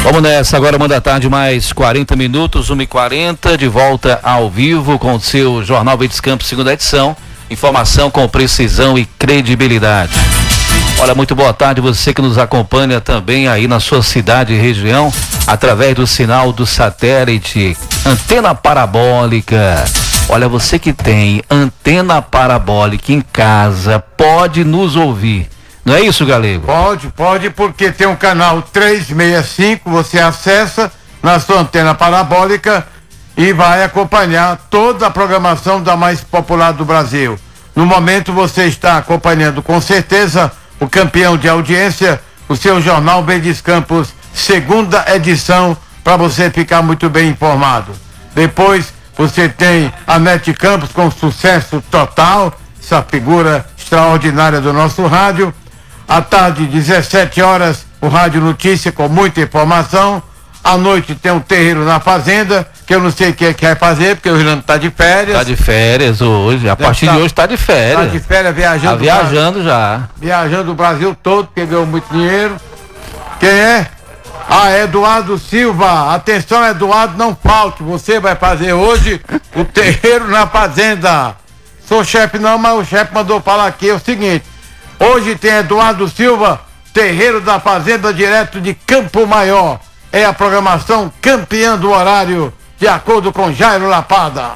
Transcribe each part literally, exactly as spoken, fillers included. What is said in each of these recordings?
Vamos nessa, agora manda a tarde, mais quarenta minutos, uma e quarenta, de volta ao vivo com o seu Jornal Verdes Campos, segunda edição. Informação com precisão e credibilidade. Olha, muito boa tarde, você que nos acompanha também aí na sua cidade e região, através do sinal do satélite, antena parabólica. Olha, você que tem antena parabólica em casa, pode nos ouvir. Não é isso, Galego? Pode, pode, porque tem um canal trezentos e sessenta e cinco, você acessa na sua antena parabólica e vai acompanhar toda a programação da mais popular do Brasil. No momento você está acompanhando com certeza o campeão de audiência, o seu Jornal Verdes Campos, segunda edição, para você ficar muito bem informado. Depois você tem a Nete Campos com sucesso total, essa figura extraordinária do nosso rádio. À tarde, dezessete horas, o Rádio Notícia com muita informação. À noite tem um terreiro na fazenda, que eu não sei o que é que vai fazer, porque o Orlando está de férias. Está de férias hoje, a partir tá, de hoje está de férias. Está de férias, viajando. Está viajando já. Viajando o Brasil todo, porque ganhou muito dinheiro. Quem é? Ah, Eduardo Silva. Atenção, Eduardo, não falte. Você vai fazer hoje o terreiro na fazenda. Sou chefe não, mas o chefe mandou falar aqui, é o seguinte. Hoje tem Eduardo Silva, terreiro da fazenda, direto de Campo Maior. É a programação campeã do horário, de acordo com Jairo Lapada.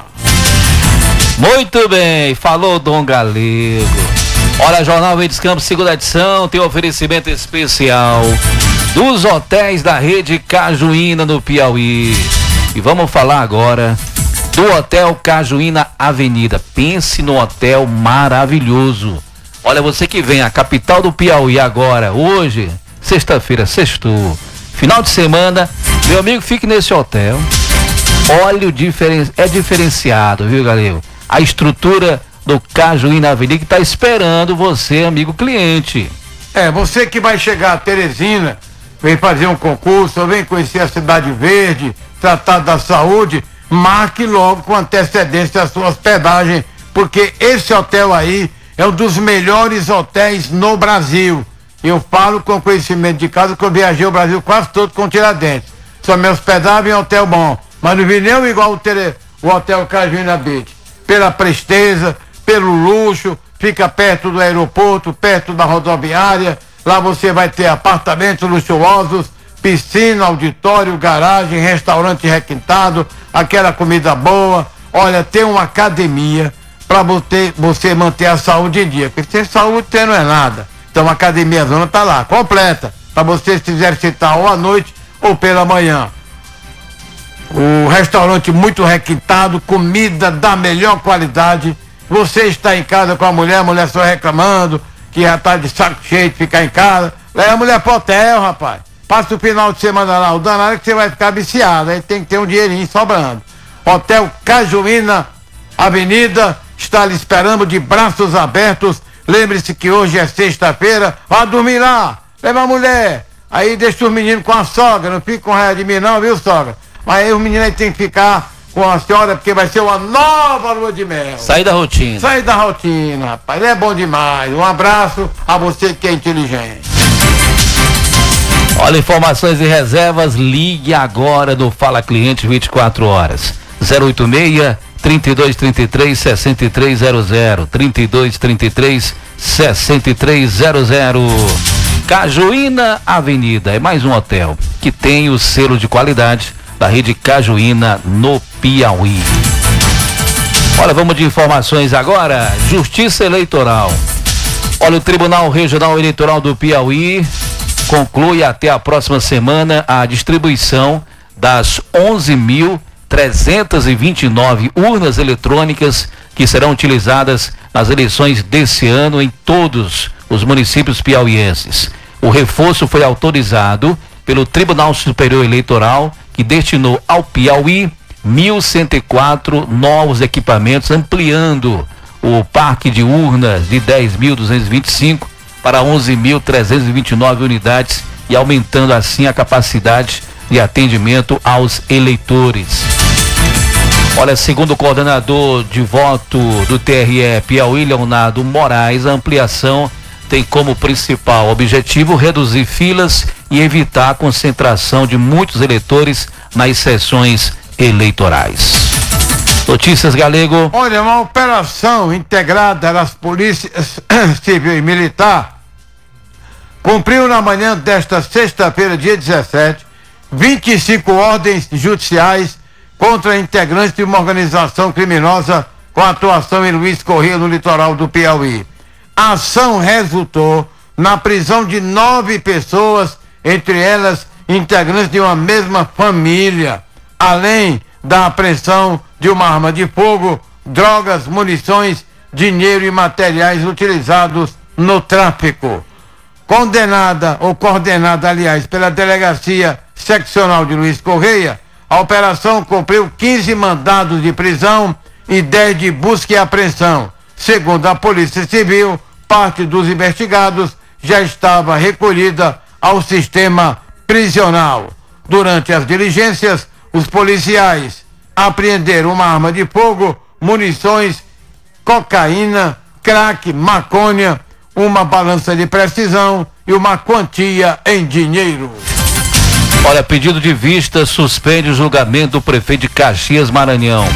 Muito bem, falou Dom Galego. Olha, Jornal Verdes Campos, segunda edição, tem um oferecimento especial dos hotéis da rede Cajuína no Piauí. E vamos falar agora do Hotel Cajuína Avenida. Pense no hotel maravilhoso. Olha, você que vem à capital do Piauí agora, hoje, sexta-feira, sextou, final de semana, meu amigo, fique nesse hotel. Olha, o diferen... é diferenciado, viu, Galego? A estrutura do Cajuína Avenida que está esperando você, amigo cliente. É, você que vai chegar a Teresina, vem fazer um concurso, ou vem conhecer a Cidade Verde, tratar da saúde, marque logo com antecedência a sua hospedagem, porque esse hotel aí é um dos melhores hotéis no Brasil. Eu falo com conhecimento de casa, que eu viajei o Brasil quase todo com Tiradentes. Só me hospedava em hotel bom, mas não vi nenhum igual o, tele, o Hotel Cajuína Beach. Pela presteza, pelo luxo, fica perto do aeroporto, perto da rodoviária. Lá você vai ter apartamentos luxuosos, piscina, auditório, garagem, restaurante requintado, aquela comida boa. Olha, tem uma academia para você, você manter a saúde em dia, porque sem saúde você não é nada. Então a academia zona está lá, completa, para você se exercitar ou à noite ou pela manhã. O restaurante muito requintado, comida da melhor qualidade. Você está em casa com a mulher, a mulher só reclamando, que já está de saco cheio de ficar em casa. Leva a mulher pro hotel, rapaz. Passa o final de semana lá, o danado é que você vai ficar viciado, aí tem que ter um dinheirinho sobrando. Hotel Cajuína Avenida está lhe esperando de braços abertos. Lembre-se que hoje é sexta-feira, vá dormir lá, leva a mulher, aí deixa os meninos com a sogra, não fica com raiva de mim não, viu, sogra? Mas aí os meninos aí tem que ficar com a senhora, porque vai ser uma nova lua de mel. Sai da rotina. Sai da rotina, rapaz, é bom demais. Um abraço a você que é inteligente. Olha, informações e reservas, ligue agora no Fala Cliente vinte e quatro horas. zero oito seis, trinta e dois, trinta e três, sessenta e três zero zero, trinta e dois, trinta e três, sessenta e três zero zero. Cajuína Avenida é mais um hotel que tem o selo de qualidade da rede Cajuína no Piauí. Olha, vamos de informações agora. Justiça Eleitoral. Olha, o Tribunal Regional Eleitoral do Piauí conclui até a próxima semana a distribuição das onze mil trezentas e vinte e nove urnas eletrônicas que serão utilizadas nas eleições desse ano em todos os municípios piauienses. O reforço foi autorizado pelo Tribunal Superior Eleitoral, que destinou ao Piauí mil cento e quatro novos equipamentos, ampliando o parque de urnas de dez mil duzentos e vinte e cinco para onze mil trezentas e vinte e nove unidades e aumentando assim a capacidade de atendimento aos eleitores. Olha, segundo o coordenador de voto do T R E Piauí, Leonardo Moraes, a ampliação tem como principal objetivo reduzir filas e evitar a concentração de muitos eleitores nas sessões eleitorais. Notícias, Galego. Olha, uma operação integrada das polícias civil e militar cumpriu na manhã desta sexta-feira, dia dezessete, vinte e cinco ordens judiciais contra integrantes de uma organização criminosa com atuação em Luiz Correia, no litoral do Piauí. A ação resultou na prisão de nove pessoas, entre elas integrantes de uma mesma família, além da apreensão de uma arma de fogo, drogas, munições, dinheiro e materiais utilizados no tráfico. Condenada ou coordenada, aliás, pela Delegacia Seccional de Luiz Correia, a operação cumpriu quinze mandados de prisão e dez de busca e apreensão. Segundo a Polícia Civil, parte dos investigados já estava recolhida ao sistema prisional. Durante as diligências, os policiais apreenderam uma arma de fogo, munições, cocaína, crack, maconha, uma balança de precisão e uma quantia em dinheiro. Olha, pedido de vista suspende o julgamento do prefeito de Caxias, Maranhão.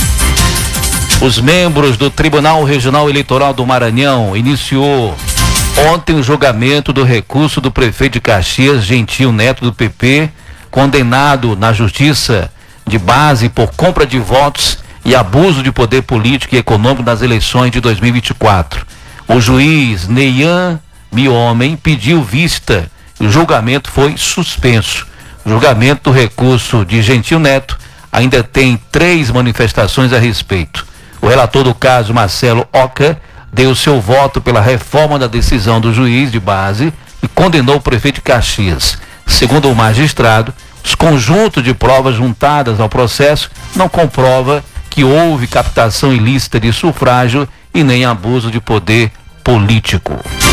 Os membros do Tribunal Regional Eleitoral do Maranhão iniciou ontem o julgamento do recurso do prefeito de Caxias, Gentil Neto, do P P, condenado na Justiça de Base por compra de votos e abuso de poder político e econômico nas eleições de dois mil e vinte e quatro. O juiz Neian Miomem pediu vista e o julgamento foi suspenso. O julgamento do recurso de Gentil Neto ainda tem três manifestações a respeito. O relator do caso, Marcelo Oca, deu seu voto pela reforma da decisão do juiz de Base e condenou o prefeito de Caxias. Segundo o magistrado, os conjuntos de provas juntadas ao processo não comprova que houve captação ilícita de sufrágio e nem abuso de poder político.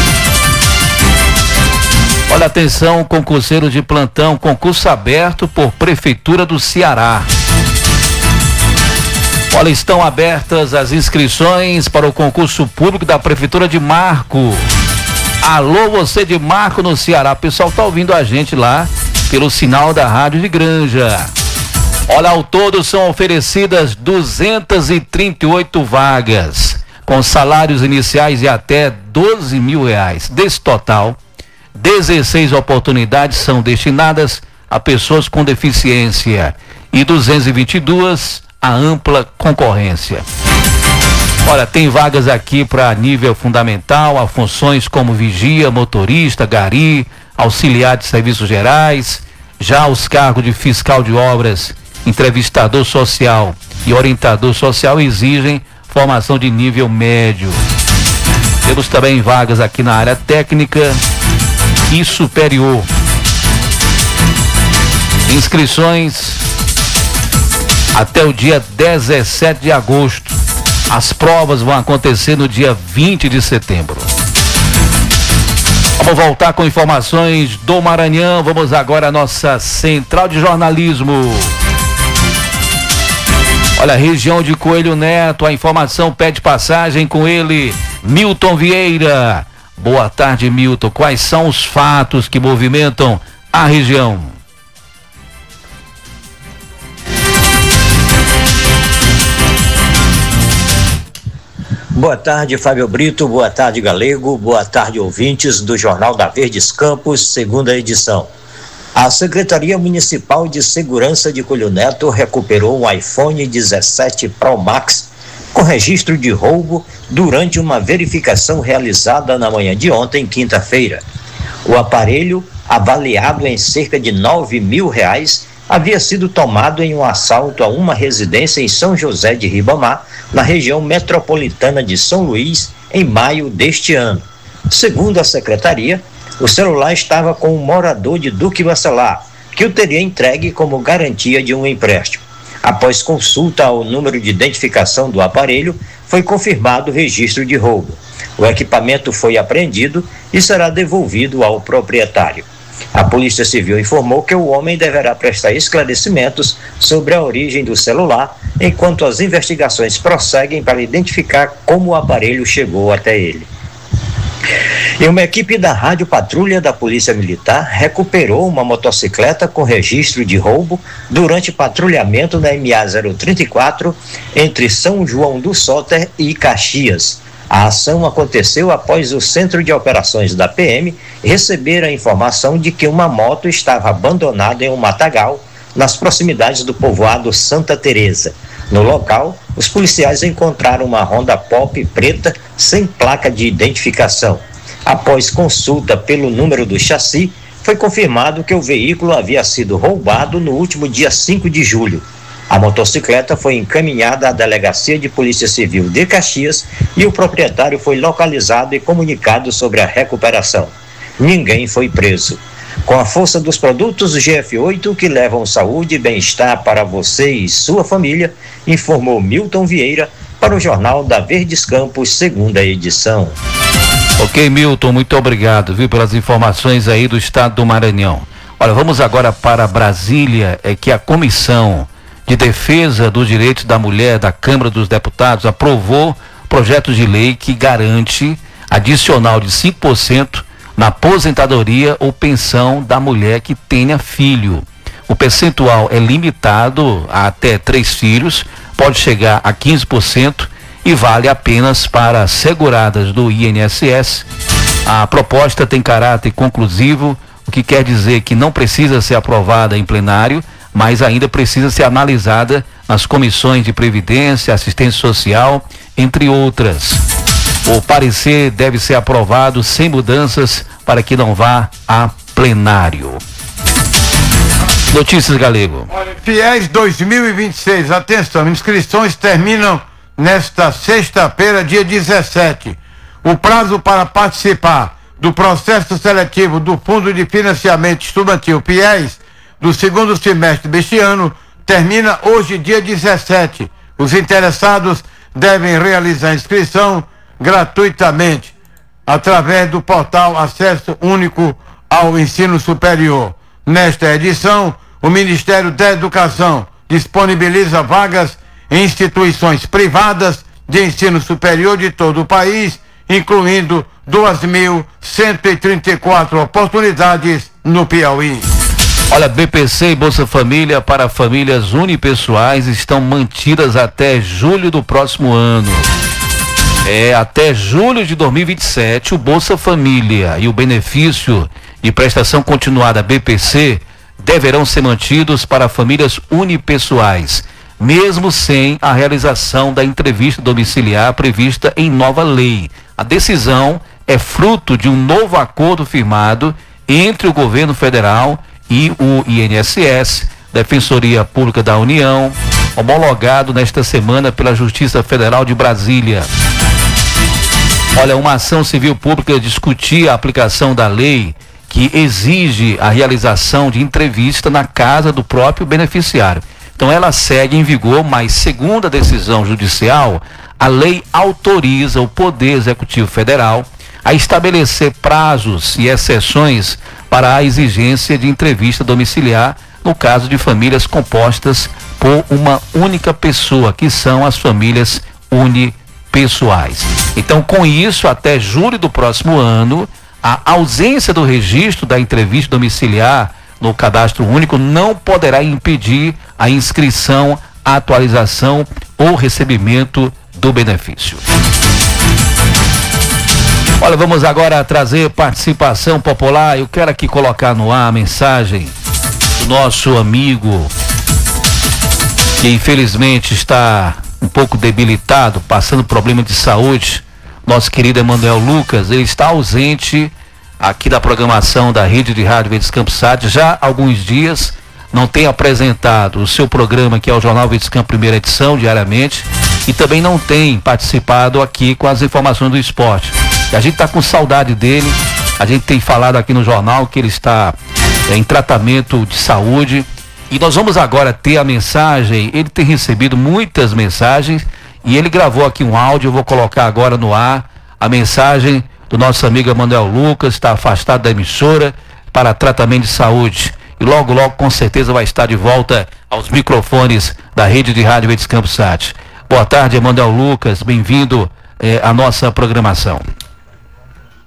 Olha, atenção, concurseiro de plantão, concurso aberto por Prefeitura do Ceará. Olha, estão abertas as inscrições para o concurso público da Prefeitura de Marco. Alô, você de Marco, no Ceará. O pessoal tá ouvindo a gente lá pelo sinal da Rádio de Granja. Olha, ao todo são oferecidas duzentas e trinta e oito vagas, com salários iniciais de até doze mil reais. Desse total, dezesseis oportunidades são destinadas a pessoas com deficiência e duzentas e vinte e duas a ampla concorrência. Olha, tem vagas aqui para nível fundamental, a funções como vigia, motorista, gari, auxiliar de serviços gerais. Já os cargos de fiscal de obras, entrevistador social e orientador social exigem formação de nível médio. Temos também vagas aqui na área técnica e superior. Inscrições até o dia dezessete de agosto. As provas vão acontecer no dia vinte de setembro. Vamos voltar com informações do Maranhão. Vamos agora à nossa central de jornalismo. Olha, região de Coelho Neto, a informação pede passagem com ele, Milton Vieira. Boa tarde, Milton. Quais são os fatos que movimentam a região? Boa tarde, Fábio Brito, boa tarde, Galego, boa tarde, ouvintes do Jornal da Verdes Campos, segunda edição. A Secretaria Municipal de Segurança de Coelho Neto recuperou um iPhone dezessete Pro Max com registro de roubo durante uma verificação realizada na manhã de ontem, quinta-feira. O aparelho, avaliado em cerca de nove mil reais, havia sido tomado em um assalto a uma residência em São José de Ribamar, na região metropolitana de São Luís, em maio deste ano. Segundo a secretaria, o celular estava com um morador de Duque Bacelar, que o teria entregue como garantia de um empréstimo. Após consulta ao número de identificação do aparelho, foi confirmado o registro de roubo. O equipamento foi apreendido e será devolvido ao proprietário. A Polícia Civil informou que o homem deverá prestar esclarecimentos sobre a origem do celular, enquanto as investigações prosseguem para identificar como o aparelho chegou até ele. E uma equipe da Rádio Patrulha da Polícia Militar recuperou uma motocicleta com registro de roubo durante patrulhamento na M A zero trinta e quatro entre São João do Soter e Caxias. A ação aconteceu após o Centro de Operações da P M receber a informação de que uma moto estava abandonada em um matagal nas proximidades do povoado Santa Teresa. No local, os policiais encontraram uma Honda Pop preta sem placa de identificação. Após consulta pelo número do chassi, foi confirmado que o veículo havia sido roubado no último dia cinco de julho. A motocicleta foi encaminhada à Delegacia de Polícia Civil de Caxias e o proprietário foi localizado e comunicado sobre a recuperação. Ninguém foi preso. Com a força dos produtos G F oito que levam saúde e bem-estar para você e sua família, informou Milton Vieira para o Jornal da Verdes Campos, segunda edição. Ok, Milton, muito obrigado, viu, pelas informações aí do estado do Maranhão. Olha, vamos agora para Brasília, é que a Comissão de Defesa dos Direitos da Mulher da Câmara dos Deputados aprovou projeto de lei que garante adicional de cinco por cento na aposentadoria ou pensão da mulher que tenha filho. O percentual é limitado a até três filhos, pode chegar a quinze por cento e vale apenas para seguradas do I N S S. A proposta tem caráter conclusivo, o que quer dizer que não precisa ser aprovada em plenário, mas ainda precisa ser analisada nas comissões de Previdência, Assistência Social, entre outras. O parecer deve ser aprovado sem mudanças para que não vá a plenário. Notícias, Galego. Fiéis dois mil e vinte e seis, atenção, inscrições terminam nesta sexta-feira, dia dezessete. O prazo para participar do processo seletivo do Fundo de Financiamento Estudantil Fiéis do segundo semestre deste ano termina hoje, dia dezessete. Os interessados devem realizar a inscrição gratuitamente através do portal Acesso Único ao Ensino Superior. Nesta edição, o Ministério da Educação disponibiliza vagas em instituições privadas de ensino superior de todo o país, incluindo duas mil cento e trinta e quatro oportunidades no Piauí. Olha, B P C e Bolsa Família para famílias unipessoais estão mantidas até julho do próximo ano. É, até julho de dois mil e vinte e sete, o Bolsa Família e o benefício de prestação continuada B P C deverão ser mantidos para famílias unipessoais, mesmo sem a realização da entrevista domiciliar prevista em nova lei. A decisão é fruto de um novo acordo firmado entre o governo federal e o I N S S, Defensoria Pública da União, homologado nesta semana pela Justiça Federal de Brasília. Olha, uma ação civil pública discutia a aplicação da lei que exige a realização de entrevista na casa do próprio beneficiário. Então ela segue em vigor, mas segundo a decisão judicial, a lei autoriza o Poder Executivo Federal a estabelecer prazos e exceções para a exigência de entrevista domiciliar no caso de famílias compostas por uma única pessoa, que são as famílias unipessoais. Então, com isso, até julho do próximo ano, a ausência do registro da entrevista domiciliar no cadastro único não poderá impedir a inscrição, a atualização ou recebimento do benefício. Olha, vamos agora trazer participação popular. Eu quero aqui colocar no ar a mensagem do nosso amigo que infelizmente está um pouco debilitado, passando problema de saúde. Nosso querido Emanuel Lucas, ele está ausente aqui da programação da Rede de Rádio Verdes Campos Sat já há alguns dias, não tem apresentado o seu programa, que é o Jornal Verdes Campos, primeira edição, diariamente, e também não tem participado aqui com as informações do esporte. A gente está com saudade dele, a gente tem falado aqui no jornal que ele está é, em tratamento de saúde, e nós vamos agora ter a mensagem. Ele tem recebido muitas mensagens e ele gravou aqui um áudio, eu vou colocar agora no ar a mensagem do nosso amigo Emanuel Lucas, está afastado da emissora para tratamento de saúde, e logo logo com certeza vai estar de volta aos microfones da Rede de Rádio Verdes Campos Sat. Boa tarde, Emanuel Lucas, bem-vindo eh, à nossa programação.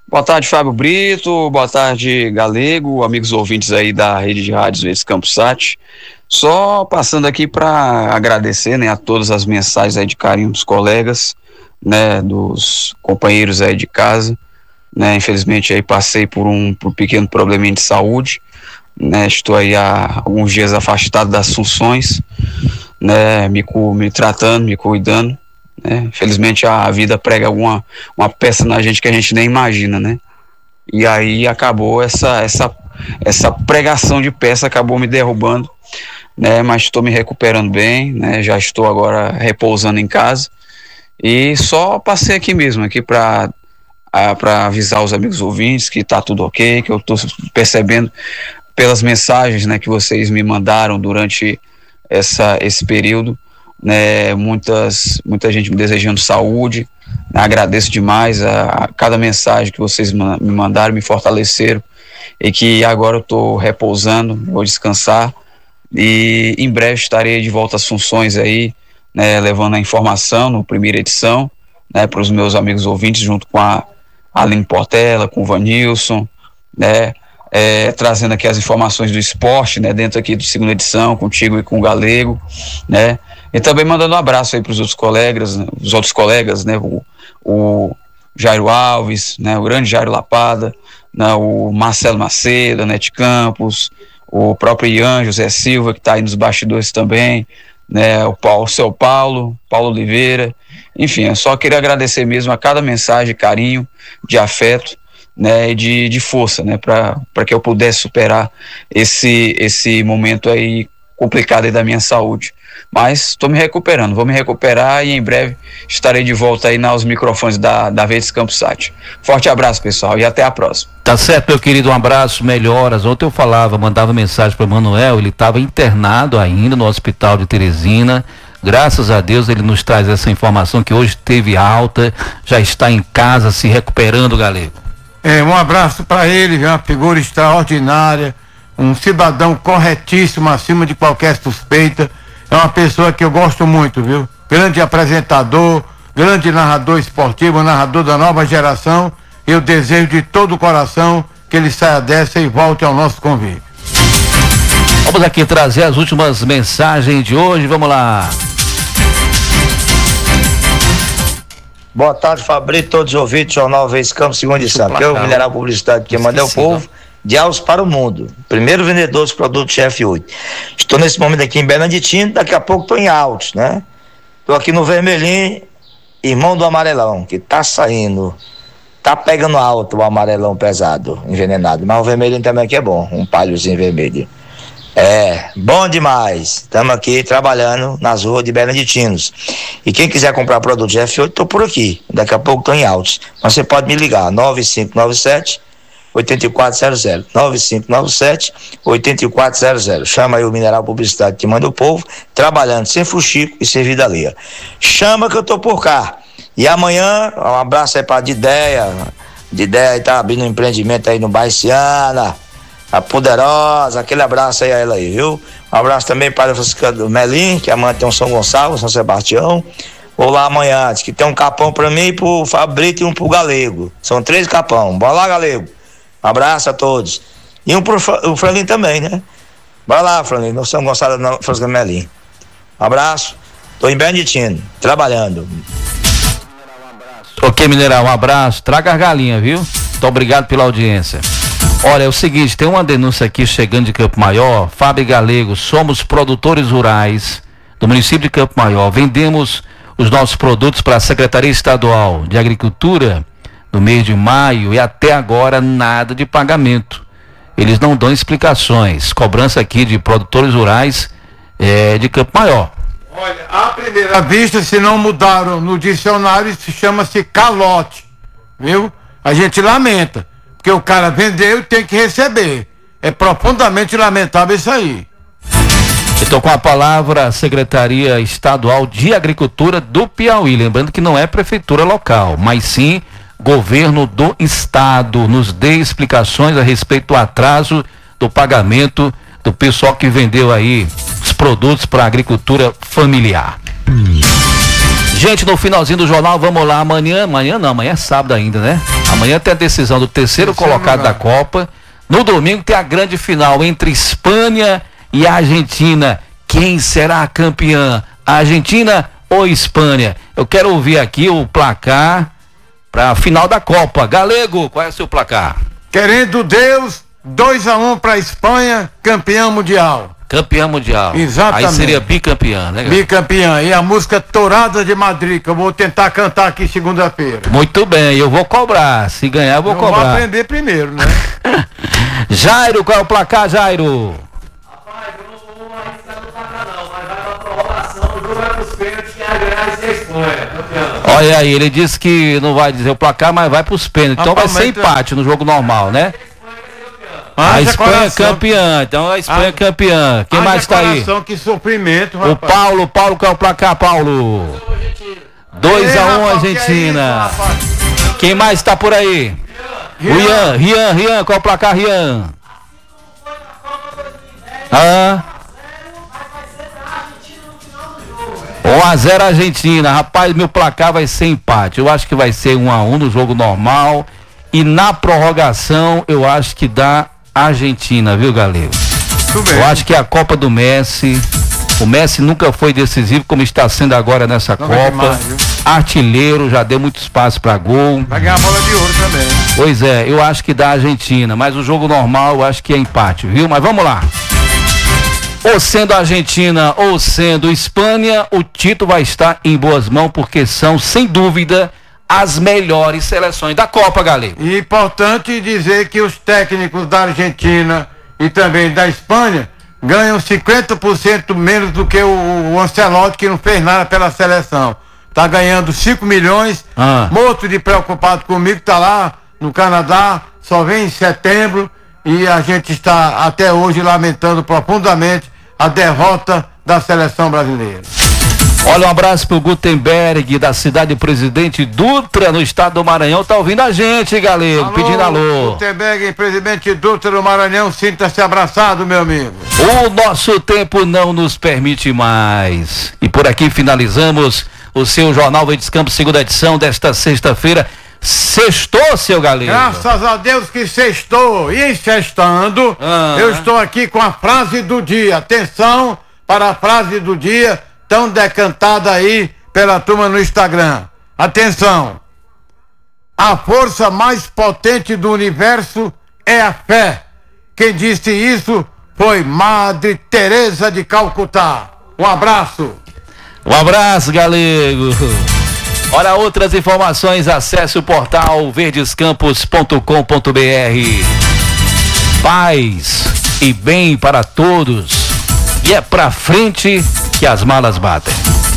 Boa tarde, Fábio Brito, boa tarde, Galego, amigos ouvintes aí da rede de rádios Verdes Campos Sat. Só passando aqui para agradecer, né, a todas as mensagens aí de carinho dos colegas, né, dos companheiros aí de casa, né, infelizmente aí passei por um, por um pequeno probleminha de saúde, né, estou aí há alguns dias afastado das funções, né, me, me tratando, me cuidando, né, infelizmente a, a vida prega alguma uma peça na gente que a gente nem imagina, né, e aí acabou essa, essa, essa pregação de peça, acabou me derrubando, né, mas estou me recuperando bem, né, já estou agora repousando em casa, e só passei aqui mesmo, aqui para para avisar os amigos ouvintes que tá tudo ok, que eu estou percebendo pelas mensagens, né, que vocês me mandaram durante essa, esse período, né, muitas, muita gente me desejando saúde, né, agradeço demais a, a cada mensagem que vocês ma- me mandaram, me fortaleceram, e que agora eu estou repousando, vou descansar, e em breve estarei de volta às funções aí, né, levando a informação no primeira edição, né, para os meus amigos ouvintes, junto com a Aline Portela, com o Vanilson, né, É, trazendo aqui as informações do esporte, né, dentro aqui do segunda edição, contigo e com o Galego, né, e também mandando um abraço aí para os outros colegas, né, os outros colegas, né, o, o Jairo Alves, né, o grande Jairo Lapada, né, o Marcelo Macedo, Nete Campos, o próprio Ian José Silva, que está aí nos bastidores também, né, o Paulo, o seu Paulo, Paulo Oliveira, enfim, eu só queria agradecer mesmo a cada mensagem, carinho, de afeto, né, de, de força, né, para que eu pudesse superar esse, esse momento aí complicado aí da minha saúde. Mas estou me recuperando, vou me recuperar e em breve estarei de volta aí nos microfones da, da Verdes Campos Sat. Forte abraço, pessoal, e até a próxima. Tá certo, meu querido, um abraço, melhoras. Ontem eu falava, mandava mensagem para o Manuel, ele estava internado ainda no hospital de Teresina. Graças a Deus ele nos traz essa informação que hoje teve alta, já está em casa se recuperando, Galego. É, um abraço para ele, uma figura extraordinária, um cidadão corretíssimo, acima de qualquer suspeita. É uma pessoa que eu gosto muito, viu? Grande apresentador, grande narrador esportivo, narrador da nova geração. Eu desejo de todo o coração que ele saia dessa e volte ao nosso convívio. Vamos aqui trazer as últimas mensagens de hoje, vamos lá. Boa tarde, Fabrício, todos os ouvintes, Jornal Verdes Campos, segunda edição. Aqui é o Mineral Publicidade que manda é o povo, de Alves para o mundo. Primeiro vendedor dos produtos G F oito. Estou nesse momento aqui em Bernardino, daqui a pouco estou em Altos, né? Estou aqui no Vermelhinho, irmão do amarelão, que tá saindo, tá pegando alto o amarelão pesado, envenenado. Mas o vermelhinho também aqui é bom, um palhozinho vermelho. É, bom demais. Estamos aqui trabalhando nas ruas de Bernardinos. E quem quiser comprar produto G F oito, estou por aqui. Daqui a pouco estou em Altos. Mas você pode me ligar, nove cinco nove sete, oito quatro zero zero. nove cinco nove sete, oito quatro zero zero. Chama aí o Mineral Publicidade que manda o povo, trabalhando sem fuxico e sem vida alheia. Chama que eu estou por cá. E amanhã, um abraço aí para Dideia. Dideia está abrindo um empreendimento aí no Baiciana. A Poderosa, aquele abraço aí a ela aí, viu? Um abraço também para a Francisca do Melim, que amanhã tem um São Gonçalo, São Sebastião. Vou lá amanhã, diz que tem um capão para mim e pro Fabrício e um pro Galego. São três capão. Bora lá, Galego. Um abraço a todos. E um pro o Franlin também, né? Bora lá, Franlin, no São Gonçalo, na Francisca do Melim. Um abraço. Tô em Bernardino, trabalhando. Ok, Mineral, um abraço. Traga as galinhas, viu? Muito obrigado pela audiência. Olha, é o seguinte, tem uma denúncia aqui chegando de Campo Maior. Fábio Galego, somos produtores rurais do município de Campo Maior. Vendemos os nossos produtos para a Secretaria Estadual de Agricultura no mês de maio e até agora nada de pagamento. Eles não dão explicações. Cobrança aqui de produtores rurais é, de Campo Maior. Olha, à primeira vista, se não mudaram no dicionário, se chama-se calote, viu? A gente lamenta. Porque o cara vendeu e tem que receber. É profundamente lamentável isso aí. Estou com a palavra a Secretaria Estadual de Agricultura do Piauí. Lembrando que não é prefeitura local, mas sim governo do estado. Nos dê explicações a respeito do atraso do pagamento do pessoal que vendeu aí os produtos para a agricultura familiar. Gente, no finalzinho do jornal, vamos lá amanhã. Amanhã não, amanhã é sábado ainda, né? Amanhã tem a decisão do terceiro colocado da Copa. No domingo tem a grande final entre Espanha e Argentina. Quem será a campeã? A Argentina ou Espanha? Eu quero ouvir aqui o placar para a final da Copa. Galego, qual é o seu placar? Querendo Deus, dois a um para a Espanha, campeã mundial. Campeã mundial. Exatamente. Aí seria bicampeã, né? Bicampeã. E a música Tourada de Madrid, que eu vou tentar cantar aqui segunda-feira. Muito bem, eu vou cobrar. Se ganhar, eu vou eu cobrar. Vou aprender primeiro, né? Jairo, qual é o placar, Jairo? Rapaz, eu não vou arriscar no placar não, mas vai pra prorrogação, o jogo vai pros pênaltis, quem vai ganhar é a Espanha. Olha aí, ele disse que não vai dizer o placar, mas vai pros pênaltis. Então vai ser empate no jogo normal, né? A Espanha é campeã, então a Espanha é campeã. Quem mais tá aí? Que sofrimento, rapaz. O Paulo, Paulo, qual é o placar, Paulo? dois a um Argentina. Quem mais tá por aí? Rian, Rian, Rian, qual é o placar, Rian? Ah. um a zero Argentina. Rapaz, meu placar vai ser empate. Eu acho que vai ser um a um no jogo normal. E na prorrogação, eu acho que dá Argentina, viu, Galego? Eu acho que é a Copa do Messi. O Messi nunca foi decisivo como está sendo agora nessa Não Copa. Demais, Artilheiro, já deu muito espaço para gol. Vai ganhar a bola de ouro também. Pois é, eu acho que dá Argentina, mas o jogo normal eu acho que é empate, viu? Mas vamos lá. Ou sendo Argentina ou sendo Espanha, o título vai estar em boas mãos, porque são, sem dúvida, as melhores seleções da Copa, Galego. E importante dizer que os técnicos da Argentina e também da Espanha ganham cinquenta por cento menos do que o, o Ancelotti, que não fez nada pela seleção. Tá ganhando cinco milhões, ah. morto de preocupado comigo, tá lá no Canadá, só vem em setembro, e a gente está até hoje lamentando profundamente a derrota da seleção brasileira. Olha, um abraço pro Gutenberg, da cidade Presidente Dutra, no estado do Maranhão, tá ouvindo a gente, Galego, alô, pedindo alô. Gutenberg, Presidente Dutra do Maranhão, sinta-se abraçado, meu amigo. O nosso tempo não nos permite mais. E por aqui finalizamos o seu Jornal Verdes Campos, segunda edição desta sexta-feira. Sextou, seu Galego? Graças a Deus que sextou. E em sextando, ah. eu estou aqui com a frase do dia. Atenção para a frase do dia, tão decantada aí pela turma no Instagram. Atenção. A força mais potente do universo é a fé. Quem disse isso foi Madre Teresa de Calcutá. Um abraço. Um abraço, Galego. Ora, outras informações, acesse o portal verdescampos ponto com ponto br. Paz e bem para todos. E é pra frente que as malas batem.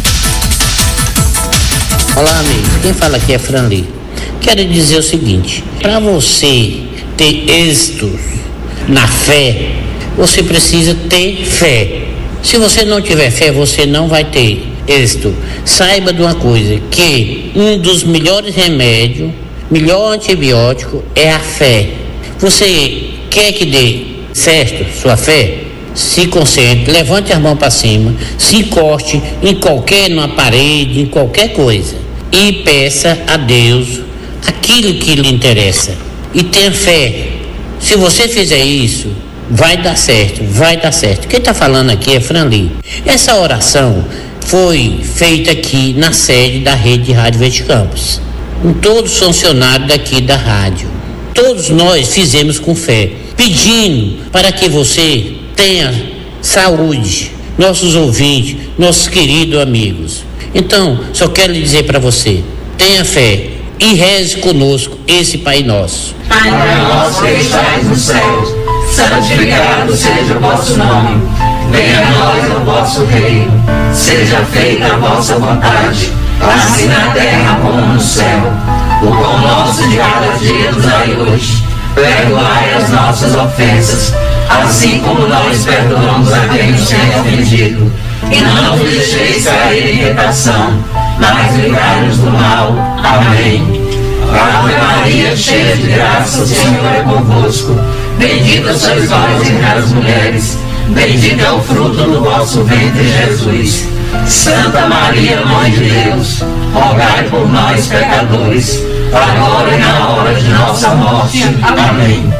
Olá, amigos. Quem fala aqui é Franli. Quero dizer o seguinte: para você ter êxito na fé, você precisa ter fé. Se você não tiver fé, você não vai ter êxito. Saiba de uma coisa, que um dos melhores remédios, melhor antibiótico é a fé. Você quer que dê certo sua fé? Se concentre, levante as mãos para cima, se encoste em qualquer, numa parede, em qualquer coisa, e peça a Deus aquilo que lhe interessa. E tenha fé. Se você fizer isso, vai dar certo, vai dar certo. Quem está falando aqui é Franli. Essa oração foi feita aqui na sede da Rede de Rádio Verdes Campos, com todos os funcionários daqui da rádio. Todos nós fizemos com fé, pedindo para que você tenha saúde, nossos ouvintes, nossos queridos amigos. Então, só quero lhe dizer para você, tenha fé e reze conosco esse Pai Nosso. Pai nosso que estais nos céus, santificado seja o vosso nome. Venha a nós o vosso reino, seja feita a vossa vontade, assim na terra como no céu. O pão nosso de cada dia nos dai hoje, perdoai as nossas ofensas, assim como nós perdoamos a quem nos tem ofendido. E não nos deixeis cair em tentação, mas livrai-nos do mal. Amém. Ave Maria, cheia de graça, o Senhor é convosco. Bendita sois vós entre as mulheres, bendito é o fruto do vosso ventre, Jesus. Santa Maria, Mãe de Deus, rogai por nós, pecadores, agora e na hora de nossa morte. Amém.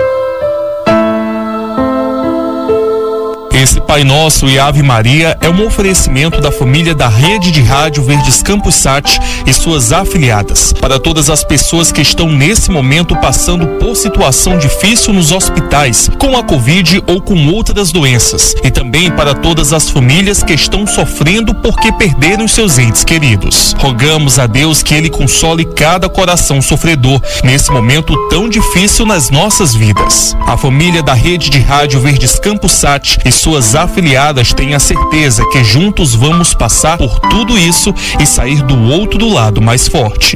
Esse Pai Nosso e Ave Maria é um oferecimento da família da Rede de Rádio Verdes Campos Sat e suas afiliadas. Para todas as pessoas que estão nesse momento passando por situação difícil nos hospitais, com a Covid ou com outras doenças. E também para todas as famílias que estão sofrendo porque perderam seus entes queridos. Rogamos a Deus que Ele console cada coração sofredor nesse momento tão difícil nas nossas vidas. A família da Rede de Rádio Verdes Campos Sat e suas Suas afiliadas têm a certeza que juntos vamos passar por tudo isso e sair do outro do lado mais forte.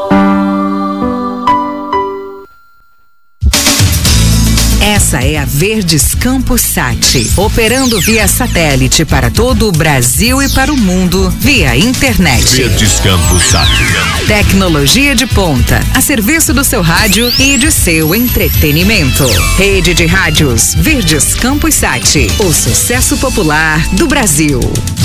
Essa é a Verdes Campos Sat, operando via satélite para todo o Brasil e para o mundo via internet. Verdes Campos Sat. Tecnologia de ponta, a serviço do seu rádio e de seu entretenimento. Rede de Rádios Verdes Campos Sat, o sucesso popular do Brasil.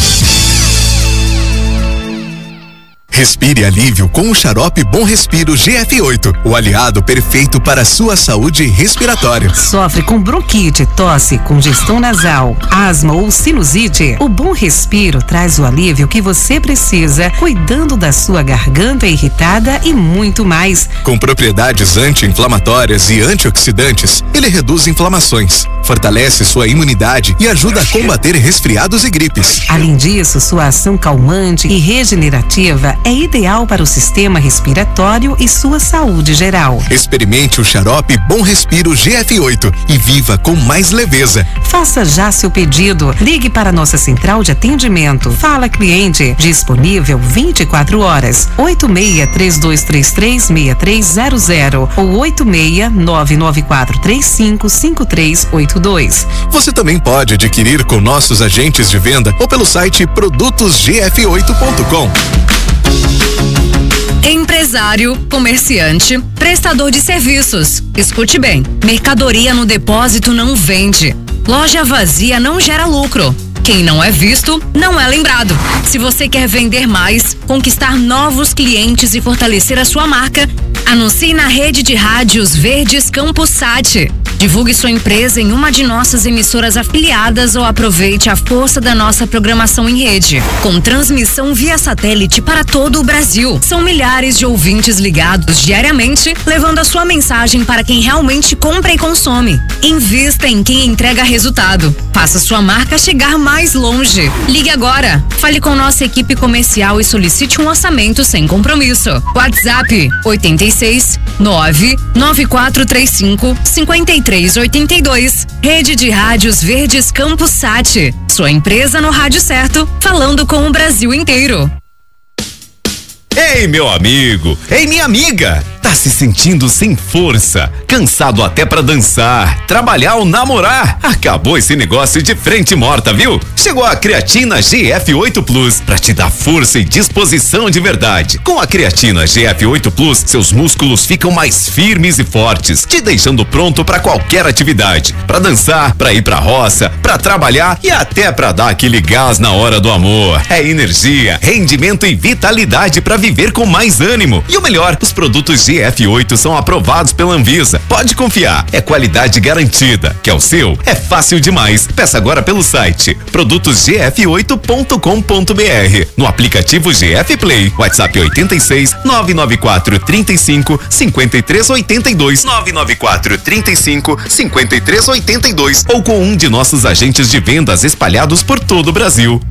Respire alívio com o xarope Bom Respiro G F oito, o aliado perfeito para a sua saúde respiratória. Sofre com bronquite, tosse, congestão nasal, asma ou sinusite? O Bom Respiro traz o alívio que você precisa, cuidando da sua garganta irritada e muito mais. Com propriedades anti-inflamatórias e antioxidantes, ele reduz inflamações, fortalece sua imunidade e ajuda a combater resfriados e gripes. Além disso, sua ação calmante e regenerativa é ideal para o sistema respiratório e sua saúde geral. Experimente o xarope Bom Respiro G F oito e viva com mais leveza. Faça já seu pedido. Ligue para nossa central de atendimento. Fala Cliente, disponível vinte e quatro horas. oito seis três dois três três seis três zero zero ou oito seis nove nove quatro três cinco cinco três oito dois. Você também pode adquirir com nossos agentes de venda ou pelo site produtos g f oito ponto com. Empresário, comerciante, prestador de serviços. Escute bem, mercadoria no depósito não vende. Loja vazia não gera lucro. Quem não é visto, não é lembrado. Se você quer vender mais, conquistar novos clientes e fortalecer a sua marca, anuncie na Rede de Rádios Verdes Campos Sat. Divulgue sua empresa em uma de nossas emissoras afiliadas ou aproveite a força da nossa programação em rede, com transmissão via satélite para todo o Brasil. São milhares de ouvintes ligados diariamente, levando a sua mensagem para quem realmente compra e consome. Invista em quem entrega resultado. Faça sua marca chegar mais longe. Ligue agora. Fale com nossa equipe comercial e solicite um orçamento sem compromisso. WhatsApp oito seis nove nove quatro três cinco cinco três oito dois. Rede de Rádios Verdes Campos Sat. Sua empresa no rádio certo, falando com o Brasil inteiro. Ei, meu amigo! Ei, minha amiga! Tá se sentindo sem força, cansado até pra dançar, trabalhar ou namorar? Acabou esse negócio de frente morta, viu? Chegou a Creatina G F oito Plus pra te dar força e disposição de verdade. Com a Creatina G F oito Plus, seus músculos ficam mais firmes e fortes, te deixando pronto pra qualquer atividade. Pra dançar, pra ir pra roça, pra trabalhar e até pra dar aquele gás na hora do amor. É energia, rendimento e vitalidade pra viver com mais ânimo. E o melhor, os produtos G F oito são aprovados pela Anvisa. Pode confiar, é qualidade garantida. Quer o seu? É fácil demais. Peça agora pelo site produtos g f oito ponto com ponto b r, no aplicativo G F Play, WhatsApp oito seis nove nove quatro três cinco cinco três oito dois, nove nove quatro três cinco cinco três oito dois ou com um de nossos agentes de vendas espalhados por todo o Brasil.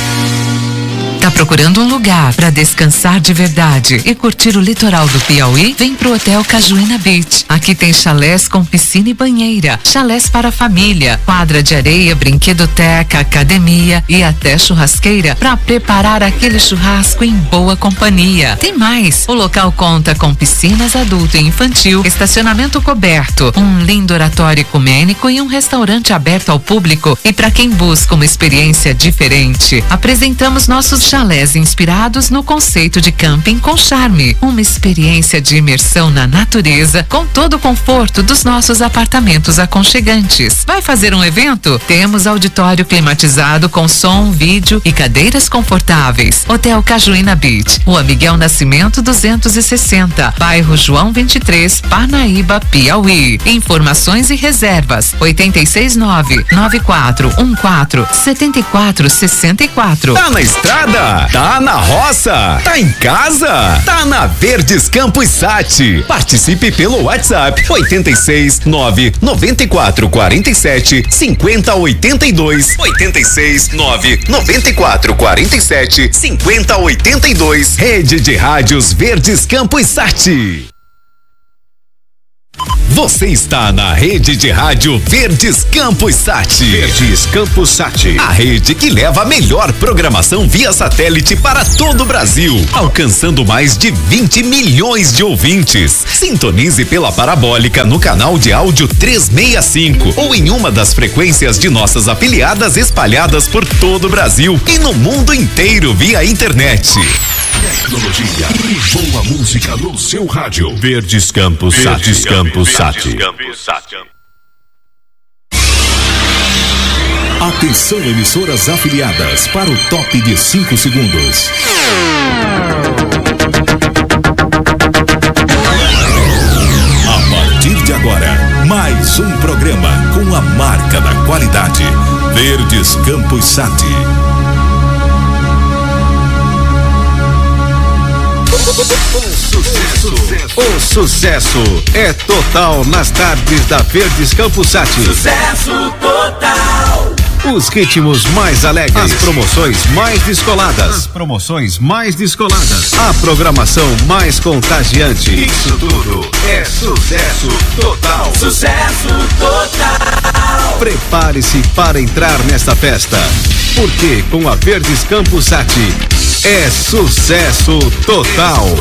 Tá procurando um lugar para descansar de verdade e curtir o litoral do Piauí? Vem pro Hotel Cajuína Beach. Aqui tem chalés com piscina e banheira, chalés para família, quadra de areia, brinquedoteca, academia e até churrasqueira para preparar aquele churrasco em boa companhia. Tem mais, o local conta com piscinas adulto e infantil, estacionamento coberto, um lindo oratório ecumênico e um restaurante aberto ao público. E para quem busca uma experiência diferente, apresentamos nossos chalés Chalés inspirados no conceito de camping com charme. Uma experiência de imersão na natureza com todo o conforto dos nossos apartamentos aconchegantes. Vai fazer um evento? Temos auditório climatizado com som, vídeo e cadeiras confortáveis. Hotel Cajuína Beach, Rua Miguel Nascimento duzentos e sessenta, bairro João vinte e três, Parnaíba, Piauí. Informações e reservas oito seis nove, nove quatro um quatro, sete quatro seis quatro. Tá na estrada? Tá na roça? Tá em casa? Tá na Verdes Campos Sat. Participe pelo WhatsApp oito seis nove, nove quatro quatro sete, cinco zero oito dois. oito seis nove, nove quatro quatro sete, cinco zero oito dois. Rede de Rádios Verdes Campos Sat. Você está na Rede de Rádio Verdes Campos Sat. Verdes Campos Sat. A rede que leva a melhor programação via satélite para todo o Brasil, alcançando mais de vinte milhões de ouvintes. Sintonize pela parabólica no canal de áudio trezentos e sessenta e cinco ou em uma das frequências de nossas afiliadas espalhadas por todo o Brasil e no mundo inteiro via internet. Tecnologia e boa música no seu rádio. Verdes Campos Sat. Verdes Campos Sat. Atenção, emissoras afiliadas, para o top de cinco segundos. A partir de agora, mais um programa com a marca da qualidade. Verdes Campos Sat. O sucesso é total nas tardes da Verdes Campos Sat. Sucesso total. Os ritmos mais alegres, as promoções mais descoladas, as promoções mais descoladas, a programação mais contagiante. Isso tudo é sucesso total. Sucesso total. Prepare-se para entrar nesta festa, porque com a Verdes Campos Sat é sucesso total.